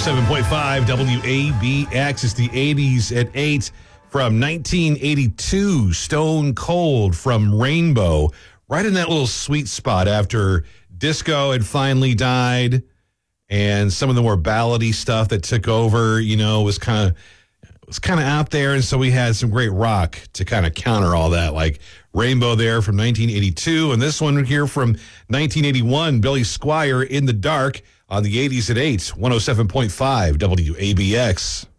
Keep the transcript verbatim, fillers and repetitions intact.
seven point five W A B X. It's the eighties at eight from nineteen eighty-two. Stone Cold from Rainbow. Right in that little sweet spot after disco had finally died and some of the more ballady stuff that took over, you know, was kind of was kind of out there. And so we had some great rock to kind of counter all that, like Rainbow there from nineteen eighty-two. And this one here from nineteen eighty-one, Billy Squier, In the Dark, on the eighties at eight, one oh seven point five W A B X.